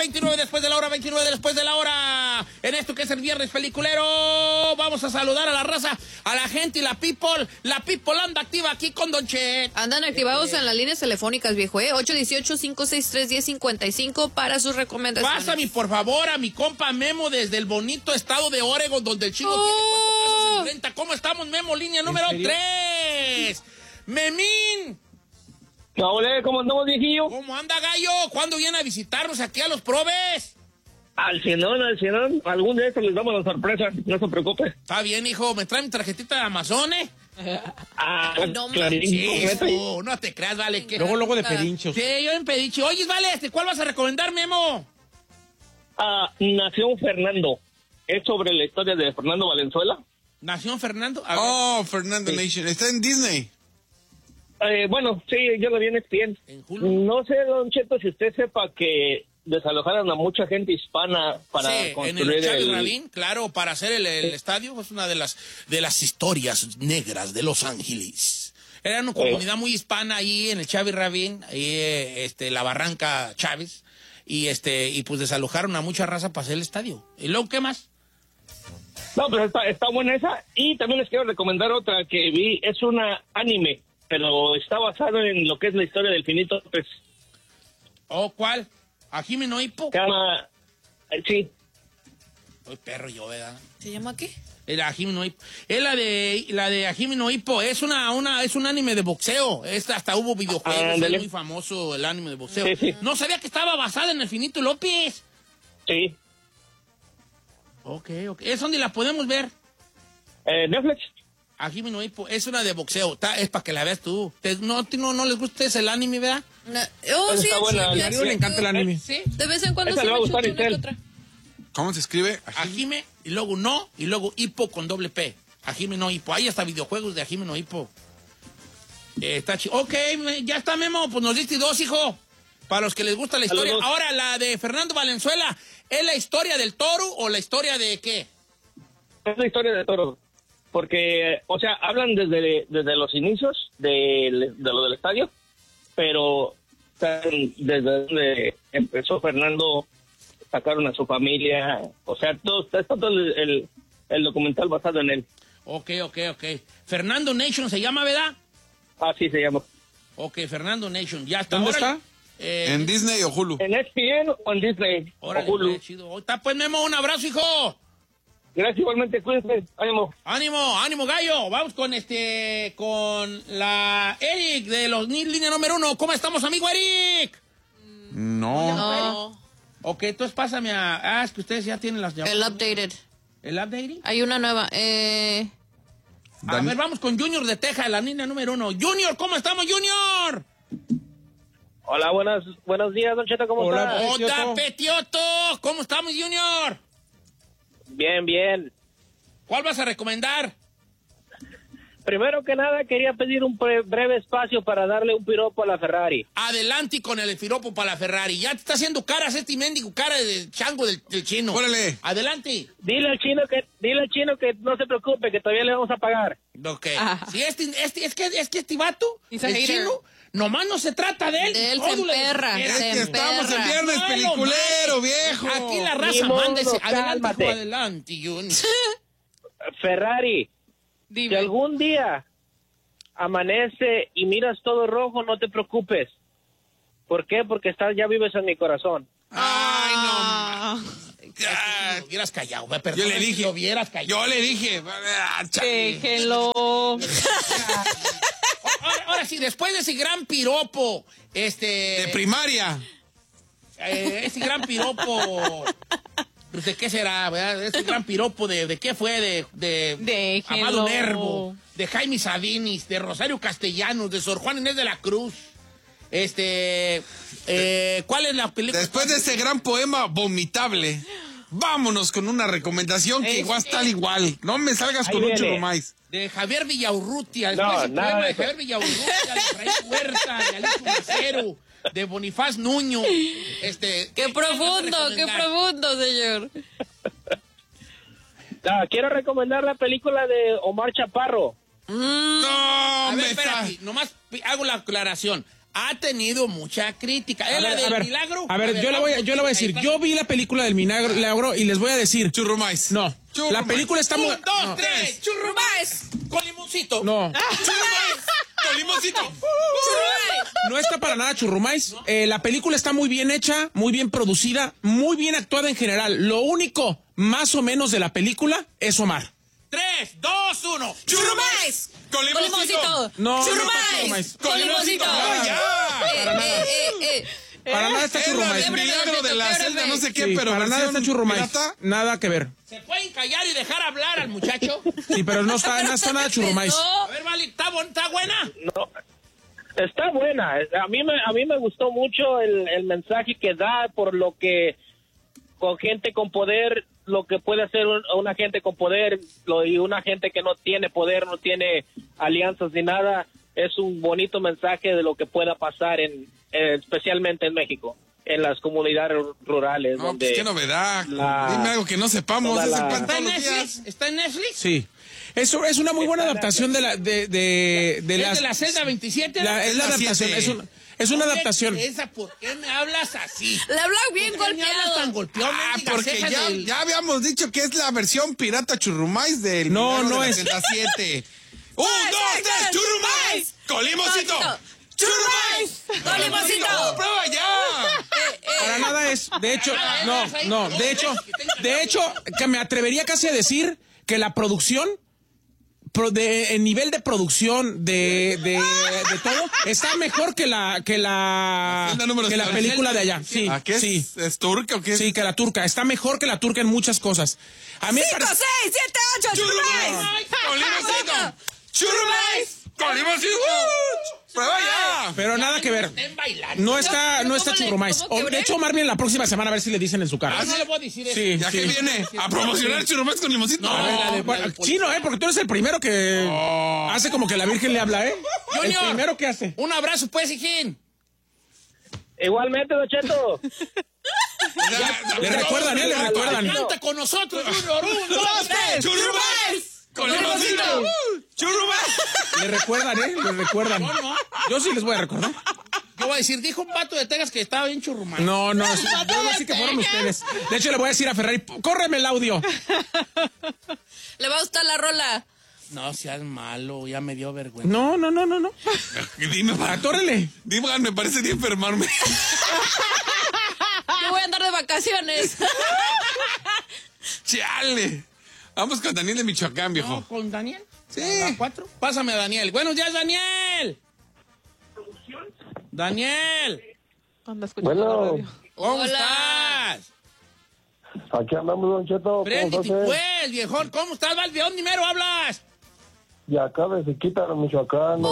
29 después de la hora, 29 después de la hora. En esto que es el viernes peliculero, vamos a saludar a la raza, a la gente y la people. La people anda activa aquí con Don Che. Andan activados en las líneas telefónicas, viejo, 818-563-1055 para sus recomendaciones. Pásame, por favor, a mi compa Memo desde el bonito estado de Oregon, donde el chico tiene 4 casas en renta. ¿Cómo estamos, Memo? Línea número 3. Memín. ¿Cómo andamos, viejillo? ¿Cómo anda, gallo? ¿Cuándo viene a visitarnos aquí a los probes? Al cienón. Algún de estos les damos la sorpresa, no se preocupe. Está bien, hijo. ¿Me trae mi tarjetita de Amazon, No clarín, Sí, completo. no te creas, vale. Que... Luego de pedinchos. Sí, yo en Pediche. Oye, vale, ¿cuál vas a recomendar, Memo? Nación Fernando. Es sobre la historia de Fernando Valenzuela. Nación Fernando. A ver. Oh, Fernando Sí. Nation. Está en Disney. Bueno, sí, yo lo vi en ESPN. En Hulu. No sé, Don Cheto, si usted sepa que desalojaron a mucha gente hispana para Sí, en construir el Chávez Rabín, claro, para hacer el estadio. Es una de las historias negras de Los Ángeles. Era una comunidad muy hispana ahí en el Chávez Rabín, ahí la Barranca Chávez, y pues desalojaron a mucha raza para hacer el estadio. ¿Y luego qué más? No, pues está buena esa. Y también les quiero recomendar otra que vi. Es una anime, pero está basado en lo que es la historia del Finito López. ¿O cuál? ¿A Jimeno Hippo? Se llama... sí. Soy perro yo, ¿verdad? ¿Se llama qué? Era Jimeno Hippo. Es la de Jimeno Hippo. Es un anime de boxeo. Hasta hubo videojuegos. Es muy famoso el anime de boxeo. Sí, sí. No sabía que estaba basada en el Finito López. Sí. Ok. ¿Es donde la podemos ver? Netflix. A Jimeno Hippo. Es una de boxeo. Es para que la veas tú. No les gusta ese el anime, ¿verdad? No. Está Sí, buena. sí, A mi marido le encanta el anime. Sí. De vez en cuando Esa se le va me a gustar, chuta una que Intel. otra. ¿Cómo se escribe? A Jime, y luego no, y luego Hippo con doble P. A Jimeno Hippo. Ahí hasta videojuegos de Jimeno Hippo. Está chido. Ok, ya está, Memo. Pues nos diste 2, hijo. Para los que les gusta la historia. Saludos. Ahora, la de Fernando Valenzuela, ¿es la historia del toro o la historia de qué? Es la historia de Toro. Porque, o sea, hablan desde los inicios de lo del estadio, pero desde donde empezó Fernando, sacaron a su familia, o sea, está todo el documental basado en él. Ok. Fernando Nation se llama, ¿verdad? Así se llama. Ok, Fernando Nation. Ya está. ¿Dónde Órale. está? ¿En Disney o Hulu? En ESPN o en Disney. Órale, o Hulu. pues, chido. Ahí está, pues, Memo, un abrazo, hijo. Gracias, igualmente, cuídense. Ánimo. Ánimo, gallo. Vamos con la Eric de los línea número 1. ¿Cómo estamos, amigo Eric? No. No. Ok, entonces pásame es que ustedes ya tienen las llamadas. El updated. ¿El update? Hay una nueva. A ver, vamos con Junior de Texas, la línea número 1. Junior, ¿cómo estamos, Junior? Hola, buenos días, Don Cheto, ¿cómo Hola, está? ¡Hola, Petioto! ¿Cómo estamos, Junior? Bien. ¿Cuál vas a recomendar? Primero que nada, quería pedir un breve espacio para darle un piropo a la Ferrari. Adelante con el piropo para la Ferrari. Ya te está haciendo caras mendigo, cara de chango del chino. Órale. Adelante. Dile al chino que no se preocupe, que todavía le vamos a pagar. Ok. Ajá. Sí, es que este vato, He's a el hater. chino, nomás no se trata de él. De él Todo se le- emperra, es se que Que estamos en perra. viernes No, peliculero, no, viejo. Aquí la raza Ni modo, manda ese. Adelante, cálmate. hijo, adelante, Junior. Ferrari, si Dime. algún día amanece y miras todo rojo, no te preocupes. ¿Por qué? Porque ya vives en mi corazón. Ay, no. Ah. Ya, lo hubieras callado, perdón. Yo le dije. Lo hubieras callado. Yo le dije. Déjenlo. Ahora sí, después de ese gran piropo, De primaria. ese gran piropo, pues, ¿de qué será, verdad? Ese gran piropo, ¿de qué fue? De Déjenlo. Amado Nervo, de Jaime Sabinis, de Rosario Castellanos, de Sor Juan Inés de la Cruz. ¿Cuál es la película? Después de ese gran poema vomitable, vámonos con una recomendación que igual está al igual. No me salgas Ahí con un viene. churrumais. De Javier Villaurrutia, No, después el nada poema de de Javier Villaurrutia, de Efraín Huerta, de Alonso Macero, de Bonifaz Nuño. Qué profundo, señor. Quiero recomendar la película de Omar Chaparro. No, A ver, me está. espérate, nomás hago la aclaración. ha tenido mucha crítica. ¿Es la del milagro? A ver, yo le voy a decir, yo vi la película del milagro y les voy a decir. Churrumais. No, la película está muy... 1, 2, 3, churrumais. Con limoncito. No. Churrumais. Con limoncito. No está para nada churrumais. La película está muy bien hecha, muy bien producida, muy bien actuada en general. Lo único, más o menos, de la película es Omar. 3, 2, 1. ¡Churrumais! Con limoncito. No, ¡Churrumais! no ¡Con limoncito! Para nada está churrumais. El milagro de la celda, no sé qué, Sí, pero para nada está churrumais. Nada que ver. ¿Se pueden callar y dejar hablar al muchacho? Sí, pero no está nada churrumais. A ver, Vali, ¿está buena? No, está buena. A mí me gustó mucho el mensaje que da, por lo que con gente con poder, lo que puede hacer una gente con poder y una gente que no tiene poder, no tiene alianzas ni nada. Es un bonito mensaje de lo que pueda pasar especialmente en México, en las comunidades rurales. No, donde pues qué novedad. Dime algo que no sepamos. ¿Está en Netflix? ¿Está en Netflix? Sí. Eso es una muy buena adaptación de ¿Es de la celda 27? es la adaptación, es una adaptación. ¿Por qué me hablas así? Le habla bien ¿Por qué me hablas tan golpeado. golpeado? Porque ya habíamos dicho que es la versión pirata churrumais del No, milagro no de es. la celda 7. 1, 2, 3, churrumais. Con limoncito. ¡Churrumais! ¡Con limoncito! ¡Prueba ya! Para nada es. De hecho, no. De hecho, que me atrevería casi a decir que la producción, el nivel de producción de todo, está mejor que la película de allá. Sí, ¿Qué sí. ¿Es turca o qué? Sí, que la turca. Está mejor que la turca en muchas cosas. A mí 5, 6, 7, 8, ¡churrumais! ¡Con limoncito! ¡Churrumais! ¡Con limoncito! ¡Prueba ya! Pero nada que ver. No está churrumais. De hecho, Omar viene la próxima semana a ver si le dicen en su cara. No le puedo decir eso. Sí, ¿Ya que viene? ¿A promocionar churrumais con limoncito? Chino, porque tú eres el primero que hace como que la Virgen le habla, ¿eh? Junior, El primero que hace. Un abrazo, pues, hijín. Igualmente, Don Cheto. Le recuerdan, le recuerdan. Canta con nosotros, Junior. 1, 2, 3. ¡Churrumais! ¡Con limoncito! ¡Churrumais! Le recuerdan, le recuerdan. No. Yo sí les voy a recordar. Yo voy a decir, dijo un pato de Texas que estaba bien churrumais. No, yo voy a decir que fueron ustedes. De hecho, le voy a decir a Ferrari, córreme el audio. Le va a gustar la rola. No seas malo, ya me dio vergüenza. No. Dime, Atórrele. Dime, me parece de enfermarme. Yo voy a andar de vacaciones. ¡Chale! Vamos con Daniel de Michoacán, viejo. ¿No, con Daniel? Sí. ¿A 4? Pásame a Daniel. Buenos días, Daniel. Daniel. Anda escuchando la radio. ¿Cómo estás? Aquí andamos, Don Cheto. Préndete, pues, viejón. ¿Cómo estás, Val? ¿De dónde primero hablas? Y acá de Siquítaro, Michoacán.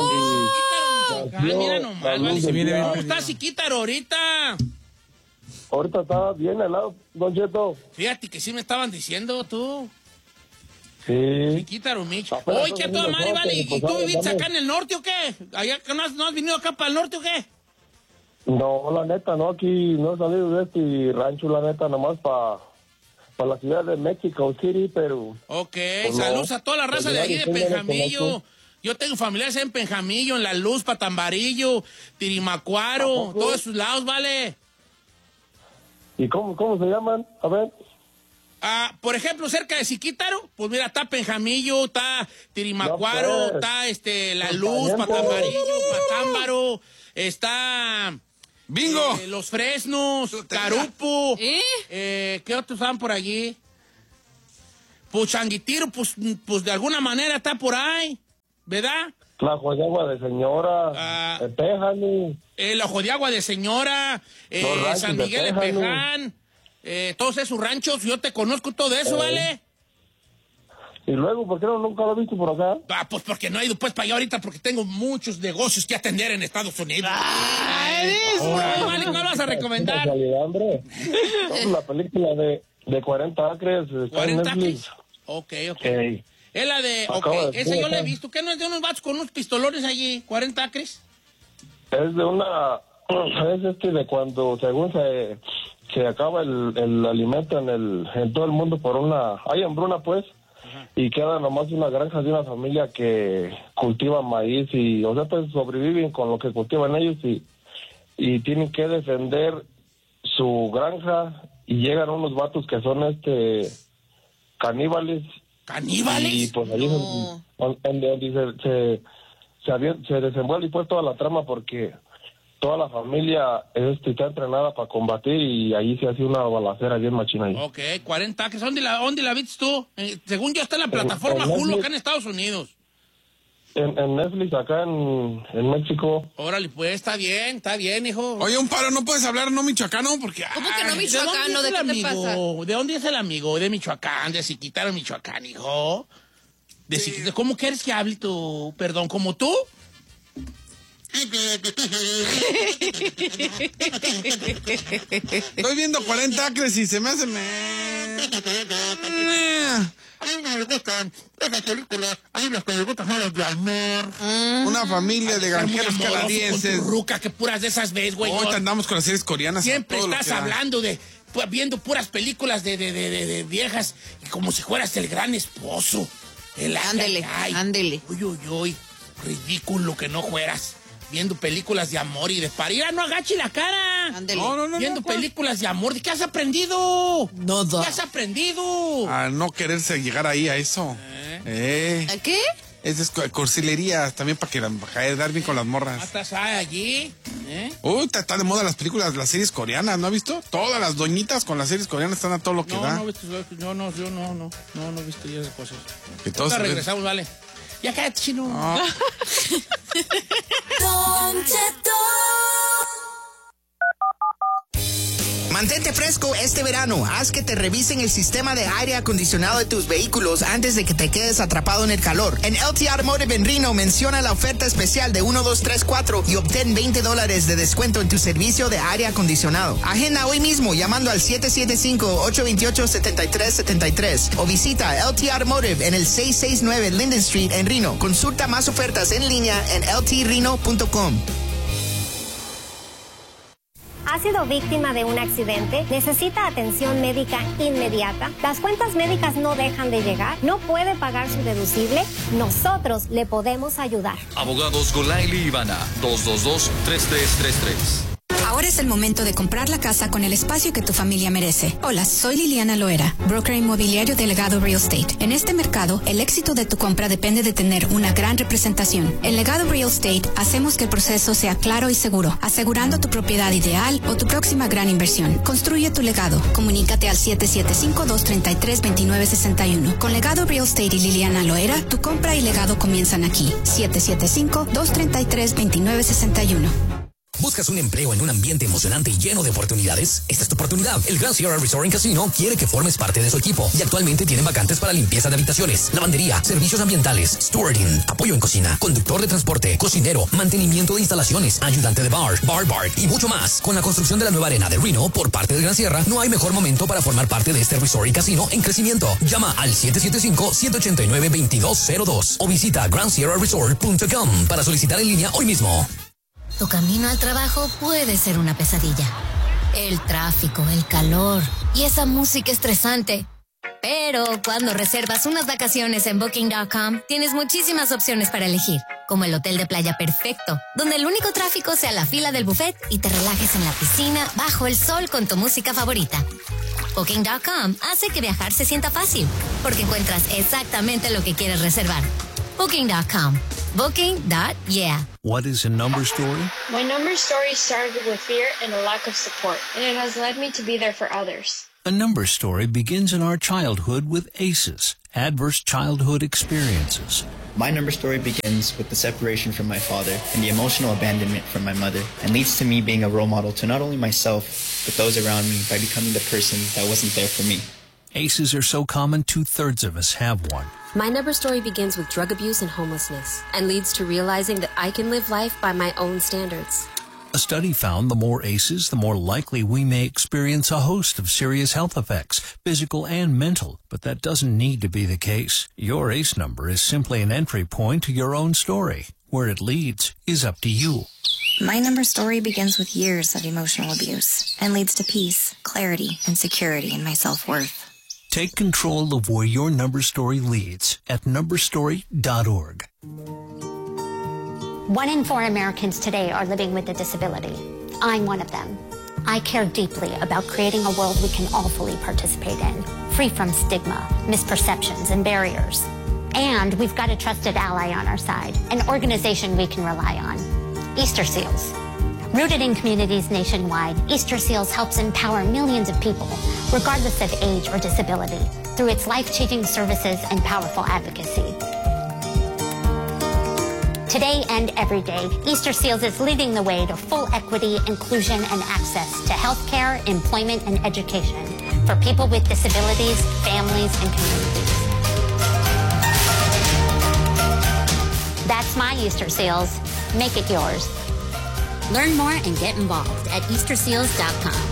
Mira nomás, vale. viene ¿Cómo estás, Siquítaro, ahorita? Ahorita está bien helado, Don Cheto. Fíjate que sí me estaban diciendo tú. Sí. Siquítaro, Micho. Apenas Oye, ¿qué son toda los madre, dos, vale? pero ¿Y pues, tú viviste dame. acá en el norte o qué? ¿Allá no has venido acá para el norte o qué? No, la neta, no, aquí no he salido de este rancho, la neta, nomás para la ciudad de México City, pero... Ok, Pues saludos no. a toda la raza Pues de ya, allí de yo ya lo Penjamillo. conozco. Yo tengo familiares en Penjamillo, en La Luz, Patambarillo, Tirimacuaro, todos esos lados, ¿vale? ¿Y cómo se llaman? A ver. Por ejemplo, cerca de Siquítaro, pues mira, está Penjamillo, está Tirimacuaro, No, pues. está La Pues, Luz, también, Patambarillo, Patámbaro, está ¡Bingo! Los Fresnos, Carupo, ¿qué otros están por allí? Pues Changuitiro, pues de alguna manera está por ahí, ¿verdad? La Joyagua de Señora, Péjani. El Ojo de Agua de Señora, Los ranchos San de Miguel de Péjano. Peján, todos esos ranchos, yo te conozco todo eso, ¿vale? Y luego, ¿por qué nunca lo he visto por acá? Pues porque no he ido pues para allá ahorita porque tengo muchos negocios que atender en Estados Unidos. Vale, ¿cuál vas a recomendar? Casualidad, hombre. No, la película de 40 acres está en 40 Netflix. acres. Ok. Ey. Es la de... Acabo Ok, de esa yo la he ver. visto. ¿Qué no es de unos vatos con unos pistolones allí? ¿40 acres? Es de una... Es de cuando, según se acaba el alimento en todo el mundo por hay hambruna, pues. Y queda nomás una granja de una familia que cultiva maíz y, o sea, pues sobreviven con lo que cultivan ellos y tienen que defender su granja y llegan unos vatos que son caníbales. ¿Caníbales? Y pues ahí se desenvuelve pues toda la trama porque toda la familia está entrenada para combatir y ahí se hace una balacera bien machina ahí. Ok, 40 acres. ¿Dónde la viste tú? Según yo está en la plataforma Hulu acá en Estados Unidos. En Netflix, acá en México. Órale, pues, está bien, hijo. Oye, un paro, ¿no puedes hablar no michoacano? Porque... ¿Cómo que no michoacano? ¿De qué te pasa? ¿De dónde es el amigo? De Michoacán, de Siquitaro, Michoacán, hijo. ¿Cómo quieres que hable tú? Perdón, ¿como tú? Estoy viendo 40 acres y se me hace... A mí no me gustan esas películas. A mí las que me gustan son las de amor. Una familia de granjeros canadienses. Con tu ruca, que puras de esas ves, güey. Ahorita andamos con las series coreanas. Siempre estás hablando viendo puras películas de viejas, y como si fueras el gran esposo. Ándele. Uy, ridículo que no fueras. Viendo películas de amor y de parir. No agache la cara. Ándele. No, Viendo películas de amor. ¿De qué has aprendido? Nada. ¿Qué has aprendido? A no quererse llegar ahí a eso. ¿A qué? Esa es cursilería también para dar bien con las morras. ¿Estás allí? Uy, está de moda las películas, las series coreanas, ¿no has visto? Todas las doñitas con las series coreanas están a todo lo que da. No he visto yo esas cosas. Entonces, ahora regresamos, vale. Ya cállate, chino. No. Mantente fresco este verano. Haz que te revisen el sistema de aire acondicionado de tus vehículos antes de que te quedes atrapado en el calor. En LT Automotive en Reno menciona la oferta especial de 1, 2, 3, 4 y obtén $20 de descuento en tu servicio de aire acondicionado. Agenda hoy mismo llamando al 775-828-7373 o visita LT Automotive en el 669 Linden Street en Reno. Consulta más ofertas en línea en ltreno.com. ¿Ha sido víctima de un accidente? ¿Necesita atención médica inmediata? ¿Las cuentas médicas no dejan de llegar? ¿No puede pagar su deducible? Nosotros le podemos ayudar. Abogados Golaili y Ivana, 222-3333. Ahora es el momento de comprar la casa con el espacio que tu familia merece. Hola, soy Liliana Loera, broker inmobiliario de Legado Real Estate. En este mercado, el éxito de tu compra depende de tener una gran representación. En Legado Real Estate, hacemos que el proceso sea claro y seguro, asegurando tu propiedad ideal o tu próxima gran inversión. Construye tu legado. Comunícate al 775-233-2961. Con Legado Real Estate y Liliana Loera, tu compra y legado comienzan aquí. 775-233-2961. ¿Buscas un empleo en un ambiente emocionante y lleno de oportunidades? Esta es tu oportunidad. El Grand Sierra Resort and Casino quiere que formes parte de su equipo y actualmente tienen vacantes para limpieza de habitaciones, lavandería, servicios ambientales, stewarding, apoyo en cocina, conductor de transporte, cocinero, mantenimiento de instalaciones, ayudante de bar y mucho más. Con la construcción de la nueva arena de Reno por parte de Gran Sierra, no hay mejor momento para formar parte de este resort y casino en crecimiento. Llama al 775-789-2202 o visita grandsierraresort.com para solicitar en línea hoy mismo. Tu camino al trabajo puede ser una pesadilla. El tráfico, el calor y esa música estresante. Pero cuando reservas unas vacaciones en Booking.com, tienes muchísimas opciones para elegir, como el hotel de playa perfecto, donde el único tráfico sea la fila del buffet y te relajes en la piscina bajo el sol con tu música favorita. Booking.com hace que viajar se sienta fácil, porque encuentras exactamente lo que quieres reservar. Booking.com. Booking.yeah. What is a number story? My number story started with fear and a lack of support, and it has led me to be there for others. A number story begins in our childhood with ACEs, adverse childhood experiences. My number story begins with the separation from my father and the emotional abandonment from my mother, and leads to me being a role model to not only myself, but those around me by becoming the person that wasn't there for me. ACEs are so common, 2/3 of us have one. My number story begins with drug abuse and homelessness and leads to realizing that I can live life by my own standards. A study found the more ACEs, the more likely we may experience a host of serious health effects, physical and mental. But that doesn't need to be the case. Your ACE number is simply an entry point to your own story. Where it leads is up to you. My number story begins with years of emotional abuse and leads to peace, clarity, and security in my self-worth. Take control of where your number story leads at numberstory.org. 1 in 4 Americans today are living with a disability. I'm one of them. I care deeply about creating a world we can all fully participate in, free from stigma, misperceptions, and barriers. And we've got a trusted ally on our side, an organization we can rely on, Easter Seals. Rooted in communities nationwide, Easter Seals helps empower millions of people, regardless of age or disability, through its life-changing services and powerful advocacy. Today and every day, Easter Seals is leading the way to full equity, inclusion, and access to healthcare, employment, and education for people with disabilities, families, and communities. That's my Easter Seals. Make it yours. Learn more and get involved at EasterSeals.com.